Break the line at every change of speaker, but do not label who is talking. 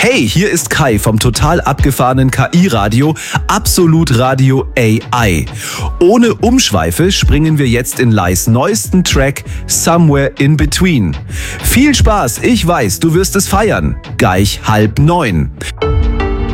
Hey, hier ist Kai vom total abgefahrenen KI-Radio Absolut Radio AI. Ohne Umschweife springen wir jetzt in Lais neuesten Track Somewhere in Between. Viel Spaß, ich weiß, du wirst es feiern. Gleich 8:30.